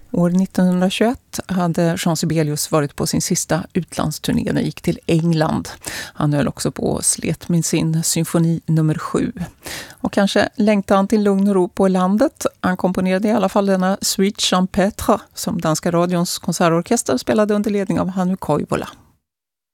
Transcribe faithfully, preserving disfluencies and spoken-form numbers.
År nittonhundratjugoett hade Jean Sibelius varit på sin sista utlandsturné. Den gick till England. Han höll också på och slet med sin symfoni nummer sju. Och kanske längtade han till lugn och ro på landet. Han komponerade i alla fall denna Suite Champêtre som danska radions konsertorkester spelade under ledning av Hannu Koivola.